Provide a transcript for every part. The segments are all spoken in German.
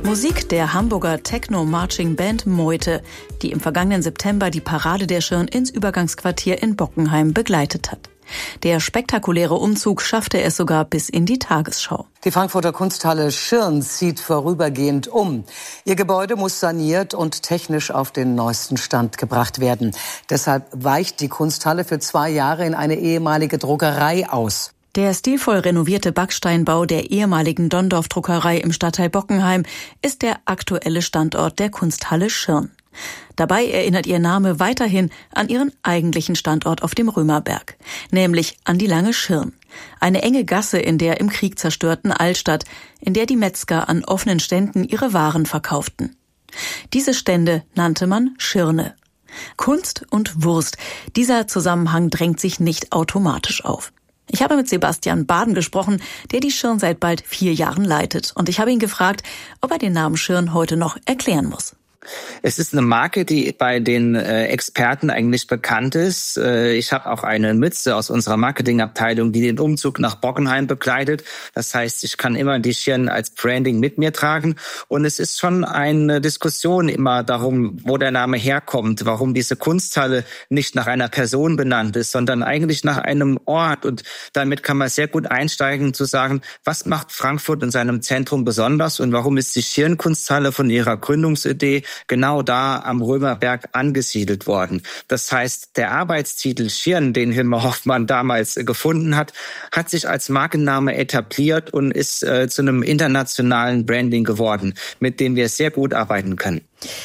Musik der Hamburger Techno-Marching-Band Meute, die im vergangenen September die Parade der Schirn ins Übergangsquartier in Bockenheim begleitet hat. Der spektakuläre Umzug schaffte es sogar bis in die Tagesschau. Die Frankfurter Kunsthalle Schirn zieht vorübergehend um. Ihr Gebäude muss saniert und technisch auf den neuesten Stand gebracht werden. Deshalb weicht die Kunsthalle für 2 Jahre in eine ehemalige Druckerei aus. Der stilvoll renovierte Backsteinbau der ehemaligen Dondorf-Druckerei im Stadtteil Bockenheim ist der aktuelle Standort der Kunsthalle Schirn. Dabei erinnert ihr Name weiterhin an ihren eigentlichen Standort auf dem Römerberg, nämlich an die Lange Schirn. Eine enge Gasse in der im Krieg zerstörten Altstadt, in der die Metzger an offenen Ständen ihre Waren verkauften. Diese Stände nannte man Schirne. Kunst und Wurst, dieser Zusammenhang drängt sich nicht automatisch auf. Ich habe mit Sebastian Baden gesprochen, der die Schirn seit bald 4 Jahren leitet. Und ich habe ihn gefragt, ob er den Namen Schirn heute noch erklären muss. Es ist eine Marke, die bei den Experten eigentlich bekannt ist. Ich habe auch eine Mütze aus unserer Marketingabteilung, die den Umzug nach Bockenheim begleitet. Das heißt, ich kann immer die Schirn als Branding mit mir tragen. Und es ist schon eine Diskussion immer darum, wo der Name herkommt, warum diese Kunsthalle nicht nach einer Person benannt ist, sondern eigentlich nach einem Ort. Und damit kann man sehr gut einsteigen zu sagen, was macht Frankfurt in seinem Zentrum besonders und warum ist die Schirn-Kunsthalle von ihrer Gründungsidee genau da am Römerberg angesiedelt worden. Das heißt, der Arbeitstitel Schirn, den Hilmar Hoffmann damals gefunden hat, hat sich als Markenname etabliert und ist zu einem internationalen Branding geworden, mit dem wir sehr gut arbeiten können.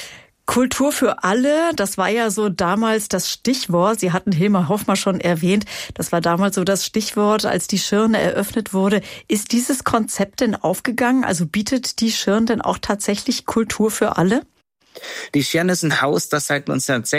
Kultur für alle, das war ja so damals das Stichwort. Sie hatten Hilmar Hoffmann schon erwähnt. Das war damals so das Stichwort, als die Schirn eröffnet wurde. Ist dieses Konzept denn aufgegangen? Also bietet die Schirn denn auch tatsächlich Kultur für alle? Die Schirn ist ein Haus, das seit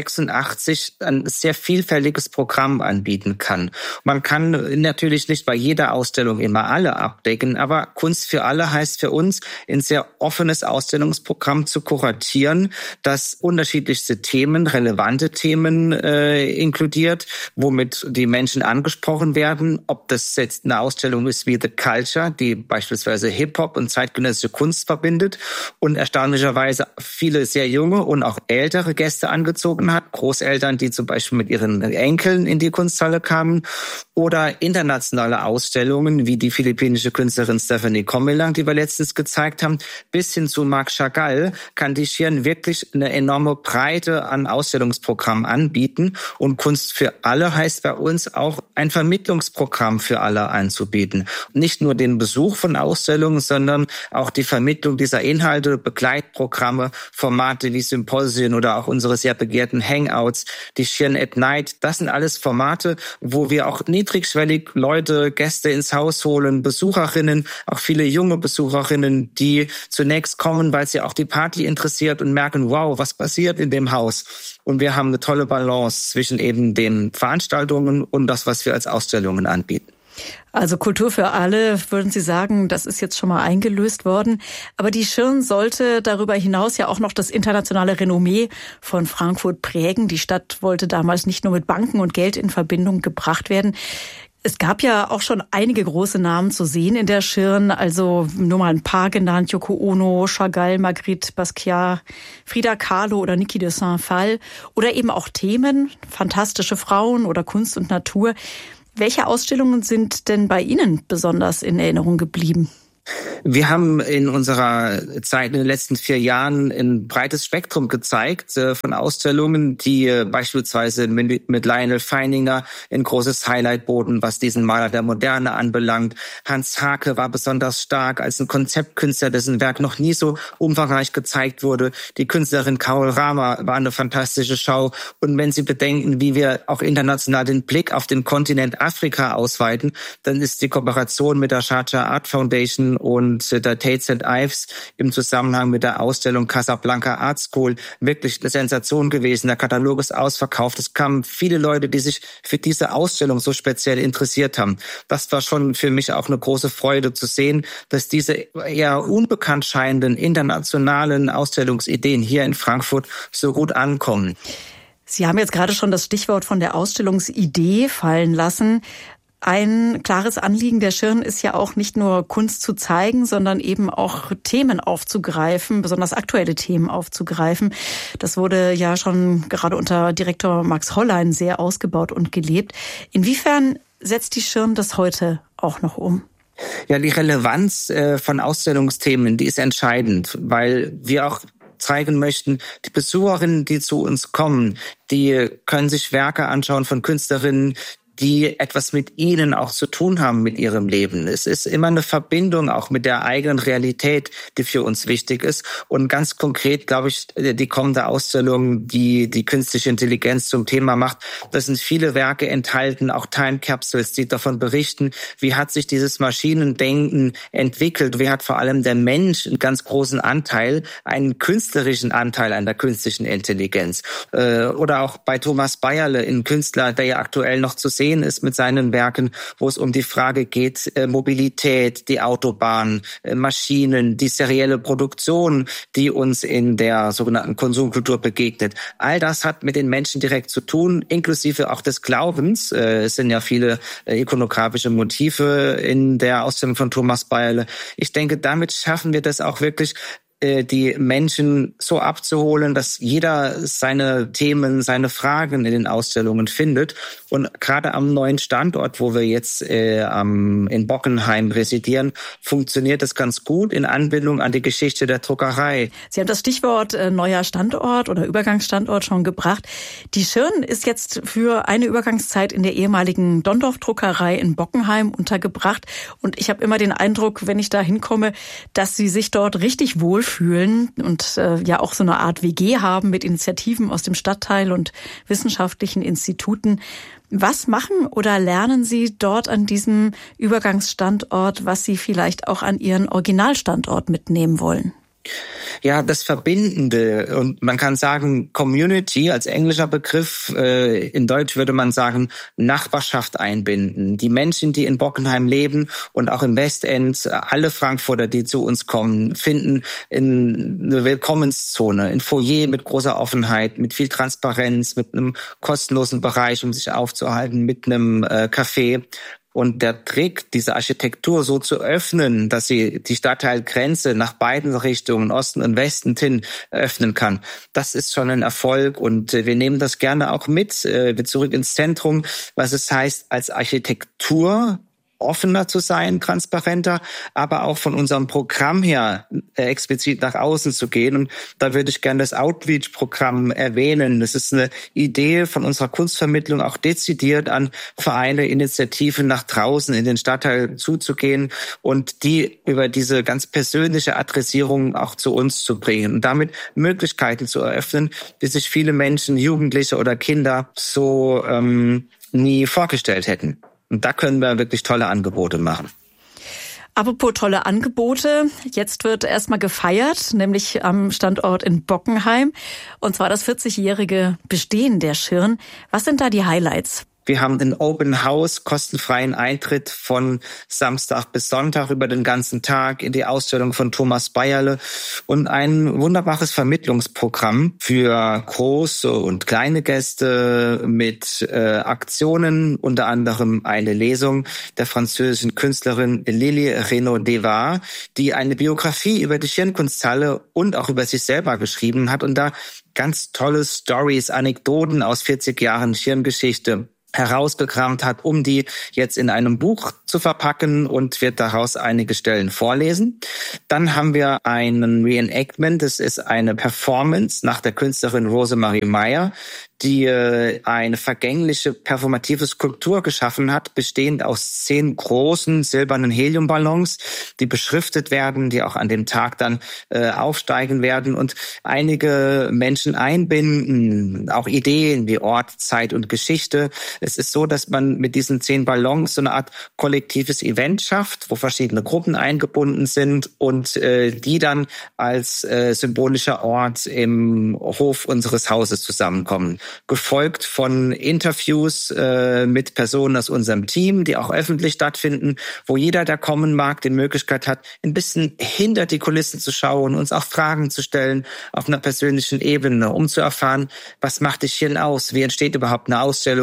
1986 ein sehr vielfältiges Programm anbieten kann. Man kann natürlich nicht bei jeder Ausstellung immer alle abdecken, aber Kunst für alle heißt für uns, ein sehr offenes Ausstellungsprogramm zu kuratieren, das unterschiedlichste Themen, relevante Themen inkludiert, womit die Menschen angesprochen werden. Ob das jetzt eine Ausstellung ist wie The Culture, die beispielsweise Hip-Hop und zeitgenössische Kunst verbindet und erstaunlicherweise viele sehr junge und auch ältere Gäste angezogen hat. Großeltern, die zum Beispiel mit ihren Enkeln in die Kunsthalle kamen. Oder internationale Ausstellungen, wie die philippinische Künstlerin Stephanie Comilang, die wir letztens gezeigt haben. Bis hin zu Marc Chagall kann die Schirn wirklich eine enorme Breite an Ausstellungsprogrammen anbieten. Und Kunst für alle heißt bei uns auch, ein Vermittlungsprogramm für alle anzubieten. Nicht nur den Besuch von Ausstellungen, sondern auch die Vermittlung dieser Inhalte, Begleitprogramme, Formate wie Symposien oder auch unsere sehr begehrten Hangouts, die Schirn at Night. Das sind alles Formate, wo wir auch niedrigschwellig Leute, Gäste ins Haus holen, Besucherinnen, auch viele junge Besucherinnen, die zunächst kommen, weil sie auch die Party interessiert und merken, wow, was passiert in dem Haus? Und wir haben eine tolle Balance zwischen eben den Veranstaltungen und das, was wir als Ausstellungen anbieten. Also Kultur für alle, würden Sie sagen, das ist jetzt schon mal eingelöst worden. Aber die Schirn sollte darüber hinaus ja auch noch das internationale Renommee von Frankfurt prägen. Die Stadt wollte damals nicht nur mit Banken und Geld in Verbindung gebracht werden. Es gab ja auch schon einige große Namen zu sehen in der Schirn, also nur mal ein paar genannt, Yoko Ono, Chagall, Magritte Basquiat, Frida Kahlo oder Niki de Saint-Phalle oder eben auch Themen, fantastische Frauen oder Kunst und Natur. Welche Ausstellungen sind denn bei Ihnen besonders in Erinnerung geblieben? Wir haben in unserer Zeit in den letzten 4 Jahren ein breites Spektrum gezeigt von Ausstellungen, die beispielsweise mit Lionel Feininger ein großes Highlight boten, was diesen Maler der Moderne anbelangt. Hans Haacke war besonders stark als ein Konzeptkünstler, dessen Werk noch nie so umfangreich gezeigt wurde. Die Künstlerin Carol Rama war eine fantastische Schau. Und wenn Sie bedenken, wie wir auch international den Blick auf den Kontinent Afrika ausweiten, dann ist die Kooperation mit der Sharjah Art Foundation und der Tate St. Ives im Zusammenhang mit der Ausstellung Casablanca Art School wirklich eine Sensation gewesen. Der Katalog ist ausverkauft. Es kamen viele Leute, die sich für diese Ausstellung so speziell interessiert haben. Das war schon für mich auch eine große Freude zu sehen, dass diese eher unbekannt scheinenden internationalen Ausstellungsideen hier in Frankfurt so gut ankommen. Sie haben jetzt gerade schon das Stichwort von der Ausstellungsidee fallen lassen. Ein klares Anliegen der Schirn ist ja auch nicht nur Kunst zu zeigen, sondern eben auch Themen aufzugreifen, besonders aktuelle Themen aufzugreifen. Das wurde ja schon gerade unter Direktor Max Hollein sehr ausgebaut und gelebt. Inwiefern setzt die Schirn das heute auch noch um? Ja, die Relevanz von Ausstellungsthemen, die ist entscheidend, weil wir auch zeigen möchten, die Besucherinnen, die zu uns kommen, die können sich Werke anschauen von Künstlerinnen, die etwas mit ihnen auch zu tun haben mit ihrem Leben. Es ist immer eine Verbindung auch mit der eigenen Realität, die für uns wichtig ist. Und ganz konkret, glaube ich, die kommende Ausstellung, die künstliche Intelligenz zum Thema macht, da sind viele Werke enthalten, auch Time Capsules, die davon berichten, wie hat sich dieses Maschinendenken entwickelt, wie hat vor allem der Mensch einen ganz großen Anteil, einen künstlerischen Anteil an der künstlichen Intelligenz. Oder auch bei Thomas Bayerle, ein Künstler, der ja aktuell noch zu sehen ist mit seinen Werken, wo es um die Frage geht, Mobilität, die Autobahn, Maschinen, die serielle Produktion, die uns in der sogenannten Konsumkultur begegnet. All das hat mit den Menschen direkt zu tun, inklusive auch des Glaubens. Es sind ja viele ikonografische Motive in der Ausstellung von Thomas Bayerle. Ich denke, damit schaffen wir das auch wirklich, die Menschen so abzuholen, dass jeder seine Themen, seine Fragen in den Ausstellungen findet. Und gerade am neuen Standort, wo wir jetzt in Bockenheim residieren, funktioniert das ganz gut in Anbindung an die Geschichte der Druckerei. Sie haben das Stichwort neuer Standort oder Übergangsstandort schon gebracht. Die Schirn ist jetzt für eine Übergangszeit in der ehemaligen Dondorf-Druckerei in Bockenheim untergebracht. Und ich habe immer den Eindruck, wenn ich da hinkomme, dass Sie sich dort richtig wohlfühlen und ja auch so eine Art WG haben mit Initiativen aus dem Stadtteil und wissenschaftlichen Instituten. Was machen oder lernen Sie dort an diesem Übergangsstandort, was Sie vielleicht auch an Ihren Originalstandort mitnehmen wollen? Ja, das Verbindende, und man kann sagen Community als englischer Begriff, in Deutsch würde man sagen Nachbarschaft einbinden. Die Menschen, die in Bockenheim leben und auch im Westend, alle Frankfurter, die zu uns kommen, finden in eine Willkommenszone, ein Foyer mit großer Offenheit, mit viel Transparenz, mit einem kostenlosen Bereich, um sich aufzuhalten, mit einem Café. Und der Trick, diese Architektur so zu öffnen, dass sie die Stadtteilgrenze nach beiden Richtungen, Osten und Westen hin, öffnen kann, das ist schon ein Erfolg. Und wir nehmen das gerne auch mit zurück ins Zentrum, was es heißt, als Architektur offener zu sein, transparenter, aber auch von unserem Programm her explizit nach außen zu gehen. Und da würde ich gerne das Outreach-Programm erwähnen. Das ist eine Idee von unserer Kunstvermittlung, auch dezidiert an Vereine, Initiativen nach draußen in den Stadtteil zuzugehen und die über diese ganz persönliche Adressierung auch zu uns zu bringen und damit Möglichkeiten zu eröffnen, die sich viele Menschen, Jugendliche oder Kinder so nie vorgestellt hätten. Und da können wir wirklich tolle Angebote machen. Apropos tolle Angebote, jetzt wird erstmal gefeiert, nämlich am Standort in Bockenheim. Und zwar das 40-jährige Bestehen der Schirn. Was sind da die Highlights? Wir haben den Open House, kostenfreien Eintritt von Samstag bis Sonntag über den ganzen Tag in die Ausstellung von Thomas Bayerle und ein wunderbares Vermittlungsprogramm für große und kleine Gäste mit Aktionen, unter anderem eine Lesung der französischen Künstlerin Lily Reynaud-Devar, die eine Biografie über die Schirnkunsthalle und auch über sich selber geschrieben hat und da ganz tolle Stories, Anekdoten aus 40 Jahren Schirngeschichte herausgekramt hat, um die jetzt in einem Buch zu verpacken und wird daraus einige Stellen vorlesen. Dann haben wir einen Reenactment, das ist eine Performance nach der Künstlerin Rosemarie Meyer, die eine vergängliche performative Skulptur geschaffen hat, bestehend aus 10 großen silbernen Heliumballons, die beschriftet werden, die auch an dem Tag dann aufsteigen werden und einige Menschen einbinden, auch Ideen wie Ort, Zeit und Geschichte. Es ist so, dass man mit diesen 10 Ballons so eine Art kollektives Event schafft, wo verschiedene Gruppen eingebunden sind und die dann als symbolischer Ort im Hof unseres Hauses zusammenkommen. Gefolgt von Interviews mit Personen aus unserem Team, die auch öffentlich stattfinden, wo jeder, der kommen mag, die Möglichkeit hat, ein bisschen hinter die Kulissen zu schauen, uns auch Fragen zu stellen auf einer persönlichen Ebene, um zu erfahren, was macht die Schirn aus, wie entsteht überhaupt eine Ausstellung, wie kommt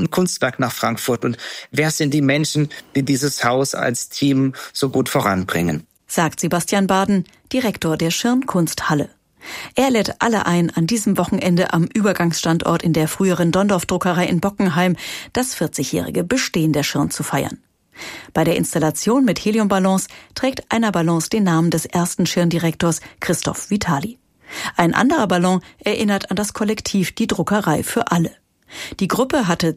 ein Kunstwerk nach Frankfurt und wer sind die Menschen, die dieses Haus als Team so gut voranbringen? Sagt Sebastian Baden, Direktor der Schirn Kunsthalle. Er lädt alle ein, an diesem Wochenende am Übergangsstandort in der früheren Dondorf-Druckerei in Bockenheim das 40-jährige Bestehen der Schirn zu feiern. Bei der Installation mit Heliumballons trägt einer Ballons den Namen des ersten Schirndirektors Christoph Vitali. Ein anderer Ballon erinnert an das Kollektiv Die Druckerei für alle. Die Gruppe hatte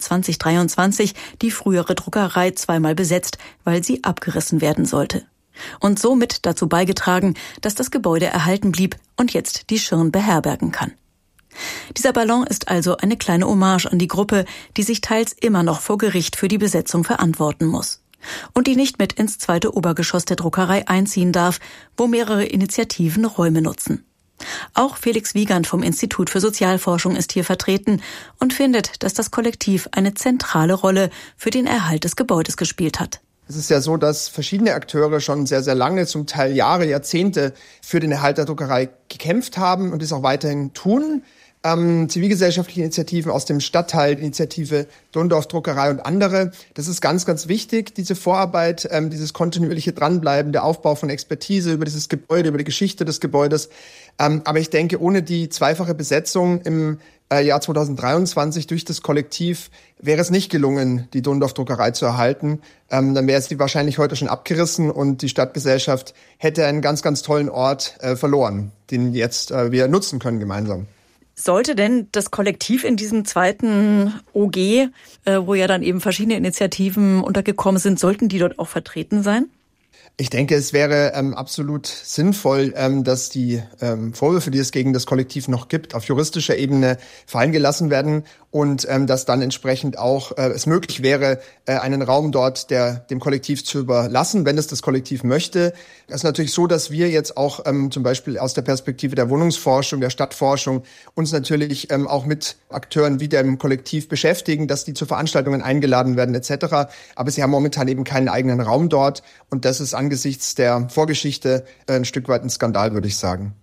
2023 die frühere Druckerei zweimal besetzt, weil sie abgerissen werden sollte. Und somit dazu beigetragen, dass das Gebäude erhalten blieb und jetzt die Schirn beherbergen kann. Dieser Ballon ist also eine kleine Hommage an die Gruppe, die sich teils immer noch vor Gericht für die Besetzung verantworten muss. Und die nicht mit ins zweite Obergeschoss der Druckerei einziehen darf, wo mehrere Initiativen Räume nutzen. Auch Felix Wiegand vom Institut für Sozialforschung ist hier vertreten und findet, dass das Kollektiv eine zentrale Rolle für den Erhalt des Gebäudes gespielt hat. Es ist ja so, dass verschiedene Akteure schon sehr, sehr lange, zum Teil Jahre, Jahrzehnte für den Erhalt der Druckerei gekämpft haben und es auch weiterhin tun. Zivilgesellschaftliche Initiativen aus dem Stadtteil, Initiative Dondorf Druckerei und andere. Das ist ganz, ganz wichtig, diese Vorarbeit, dieses kontinuierliche Dranbleiben, der Aufbau von Expertise über dieses Gebäude, über die Geschichte des Gebäudes. Aber ich denke, ohne die zweifache Besetzung im Jahr 2023 durch das Kollektiv wäre es nicht gelungen, die Dondorf Druckerei zu erhalten. Dann wäre sie wahrscheinlich heute schon abgerissen und die Stadtgesellschaft hätte einen ganz, ganz tollen Ort verloren, den jetzt wir nutzen können gemeinsam. Sollte denn das Kollektiv in diesem zweiten OG, wo ja dann eben verschiedene Initiativen untergekommen sind, sollten die dort auch vertreten sein? Ich denke, es wäre absolut sinnvoll, dass die Vorwürfe, die es gegen das Kollektiv noch gibt, auf juristischer Ebene fallen gelassen werden und dass dann entsprechend auch es möglich wäre, einen Raum dort dem Kollektiv zu überlassen, wenn es das Kollektiv möchte. Es ist natürlich so, dass wir jetzt auch zum Beispiel aus der Perspektive der Wohnungsforschung, der Stadtforschung uns natürlich auch mit Akteuren wie dem Kollektiv beschäftigen, dass die zu Veranstaltungen eingeladen werden etc. Aber sie haben momentan eben keinen eigenen Raum dort und das ist angesichts der Vorgeschichte ein Stück weit ein Skandal, würde ich sagen.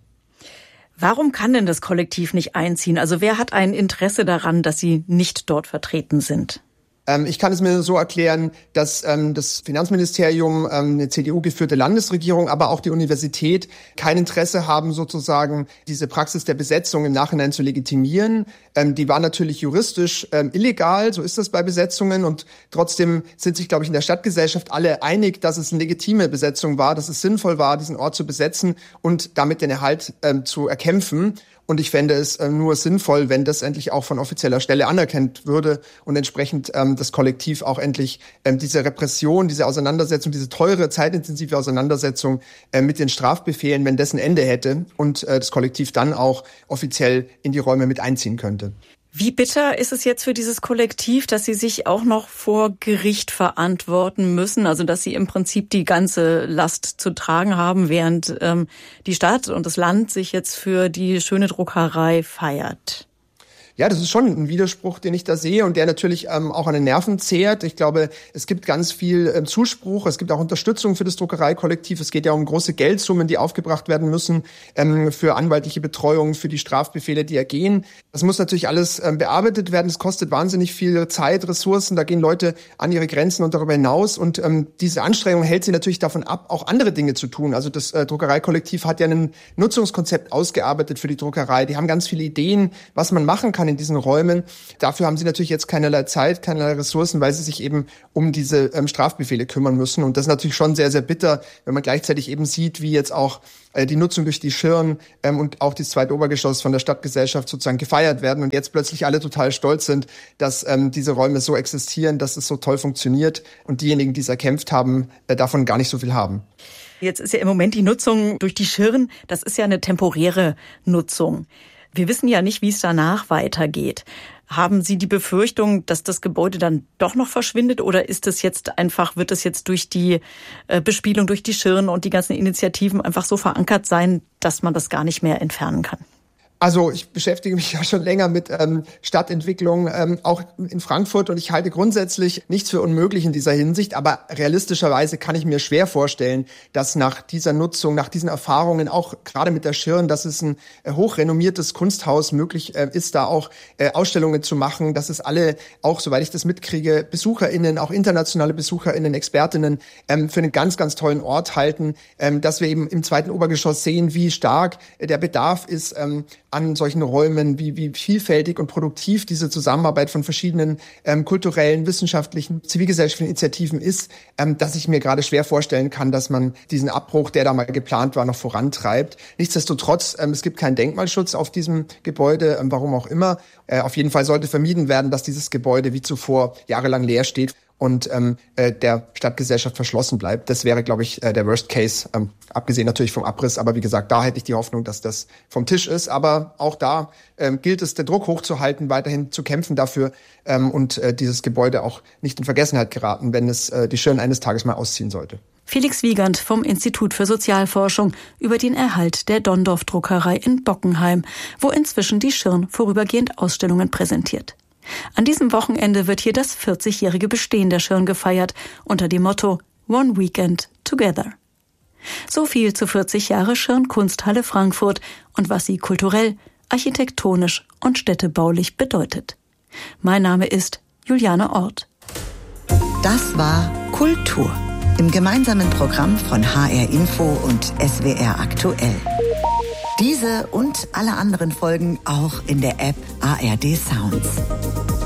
Warum kann denn das Kollektiv nicht einziehen? Also wer hat ein Interesse daran, dass sie nicht dort vertreten sind? Ich kann es mir so erklären, dass das Finanzministerium, eine CDU-geführte Landesregierung, aber auch die Universität kein Interesse haben, sozusagen diese Praxis der Besetzung im Nachhinein zu legitimieren. Die war natürlich juristisch illegal, so ist das bei Besetzungen. Und trotzdem sind sich, glaube ich, in der Stadtgesellschaft alle einig, dass es eine legitime Besetzung war, dass es sinnvoll war, diesen Ort zu besetzen und damit den Erhalt zu erkämpfen. Und ich fände es nur sinnvoll, wenn das endlich auch von offizieller Stelle anerkannt würde und entsprechend das Kollektiv auch endlich diese Repression, diese Auseinandersetzung, diese teure, zeitintensive Auseinandersetzung mit den Strafbefehlen, wenn das ein Ende hätte und das Kollektiv dann auch offiziell in die Räume mit einziehen könnte. Wie bitter ist es jetzt für dieses Kollektiv, dass sie sich auch noch vor Gericht verantworten müssen, also dass sie im Prinzip die ganze Last zu tragen haben, während die Stadt und das Land sich jetzt für die schöne Druckerei feiert? Ja, das ist schon ein Widerspruch, den ich da sehe und der natürlich auch an den Nerven zehrt. Ich glaube, es gibt ganz viel Zuspruch, es gibt auch Unterstützung für das Druckereikollektiv. Es geht ja um große Geldsummen, die aufgebracht werden müssen für anwaltliche Betreuung, für die Strafbefehle, die ergehen. Das muss natürlich alles bearbeitet werden. Es kostet wahnsinnig viel Zeit, Ressourcen. Da gehen Leute an ihre Grenzen und darüber hinaus. Und diese Anstrengung hält sie natürlich davon ab, auch andere Dinge zu tun. Also das Druckereikollektiv hat ja ein Nutzungskonzept ausgearbeitet für die Druckerei. Die haben ganz viele Ideen, was man machen kann in diesen Räumen. Dafür haben sie natürlich jetzt keinerlei Zeit, keinerlei Ressourcen, weil sie sich eben um diese Strafbefehle kümmern müssen. Und das ist natürlich schon sehr, sehr bitter, wenn man gleichzeitig eben sieht, wie jetzt auch die Nutzung durch die Schirn und auch das zweite Obergeschoss von der Stadtgesellschaft sozusagen gefeiert werden und jetzt plötzlich alle total stolz sind, dass diese Räume so existieren, dass es so toll funktioniert und diejenigen, die es erkämpft haben, davon gar nicht so viel haben. Jetzt ist ja im Moment die Nutzung durch die Schirn, das ist ja eine temporäre Nutzung. Wir wissen ja nicht, wie es danach weitergeht. Haben Sie die Befürchtung, dass das Gebäude dann doch noch verschwindet oder ist es jetzt einfach, wird es jetzt durch die Bespielung durch die Schirn und die ganzen Initiativen einfach so verankert sein, dass man das gar nicht mehr entfernen kann? Also ich beschäftige mich ja schon länger mit Stadtentwicklung, auch in Frankfurt, und ich halte grundsätzlich nichts für unmöglich in dieser Hinsicht, aber realistischerweise kann ich mir schwer vorstellen, dass nach dieser Nutzung, nach diesen Erfahrungen, auch gerade mit der Schirn, dass es ein hochrenommiertes Kunsthaus möglich ist, da auch Ausstellungen zu machen, dass es alle, auch soweit ich das mitkriege, BesucherInnen, auch internationale BesucherInnen, ExpertInnen für einen ganz, ganz tollen Ort halten, dass wir eben im zweiten Obergeschoss sehen, wie stark der Bedarf ist an solchen Räumen, wie vielfältig und produktiv diese Zusammenarbeit von verschiedenen kulturellen, wissenschaftlichen, zivilgesellschaftlichen Initiativen ist, dass ich mir gerade schwer vorstellen kann, dass man diesen Abbruch, der da mal geplant war, noch vorantreibt. Nichtsdestotrotz, es gibt keinen Denkmalschutz auf diesem Gebäude, warum auch immer. Auf jeden Fall sollte vermieden werden, dass dieses Gebäude wie zuvor jahrelang leer steht und der Stadtgesellschaft verschlossen bleibt. Das wäre, glaube ich, der Worst Case, abgesehen natürlich vom Abriss. Aber wie gesagt, da hätte ich die Hoffnung, dass das vom Tisch ist. Aber auch da gilt es, den Druck hochzuhalten, weiterhin zu kämpfen dafür und dieses Gebäude auch nicht in Vergessenheit geraten, wenn es die Schirn eines Tages mal ausziehen sollte. Felix Wiegand vom Institut für Sozialforschung über den Erhalt der Donndorf-Druckerei in Bockenheim, wo inzwischen die Schirn vorübergehend Ausstellungen präsentiert. An diesem Wochenende wird hier das 40-jährige Bestehen der Schirn gefeiert, unter dem Motto One Weekend Together. So viel zu 40 Jahre Schirn Kunsthalle Frankfurt und was sie kulturell, architektonisch und städtebaulich bedeutet. Mein Name ist Juliane Orth. Das war Kultur im gemeinsamen Programm von HR Info und SWR Aktuell. Diese und alle anderen Folgen auch in der App ARD Sounds.